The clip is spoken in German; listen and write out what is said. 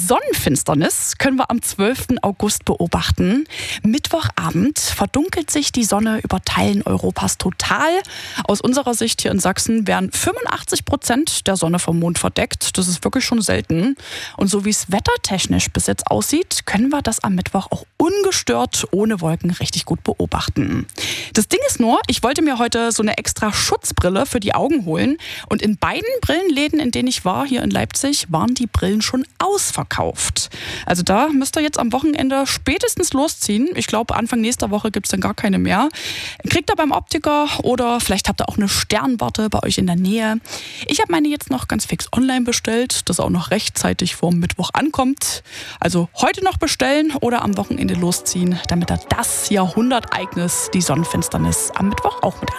Sonnenfinsternis können wir am 12. August beobachten. Mittwochabend verdunkelt sich die Sonne über Teilen Europas total. Aus unserer Sicht hier in Sachsen werden 85% der Sonne vom Mond verdeckt. Das ist wirklich schon selten. Und so wie es wettertechnisch bis jetzt aussieht, können wir das am Mittwoch auch ungestört ohne Wolken richtig gut beobachten. Das Ding ist nur, ich wollte mir heute so eine extra Schutzbrille für die Augen holen. Und in beiden Brillenläden, in denen ich war, hier in Leipzig, waren die Brillen schon ausverkauft. Also da müsst ihr jetzt am Wochenende spätestens losziehen. Ich glaube, Anfang nächster Woche gibt es dann gar keine mehr. Kriegt ihr beim Optiker oder vielleicht habt ihr auch eine Sternwarte bei euch in der Nähe. Ich habe meine jetzt noch ganz fix online bestellt, dass auch noch rechtzeitig vor Mittwoch ankommt. Also heute noch bestellen oder am Wochenende losziehen, damit ihr das Jahrhundertereignis, die Sonnenfinsternis, am Mittwoch auch mit